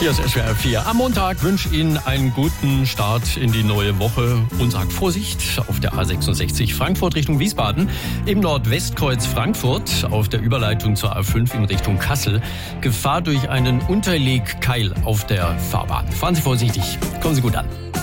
Hier ist SWR 4. Am Montag wünsche ich Ihnen einen guten Start in die neue Woche und sage Vorsicht auf der A66 Frankfurt Richtung Wiesbaden, im Nordwestkreuz Frankfurt auf der Überleitung zur A5 in Richtung Kassel. Gefahr durch einen Unterlegkeil auf der Fahrbahn. Fahren Sie vorsichtig, kommen Sie gut an.